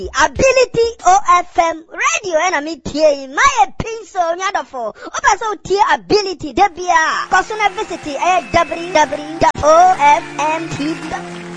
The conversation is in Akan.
Ability OFM radio enemy TA my pinso nyadofo obaso TA ability debia personal visit www.ofmt.com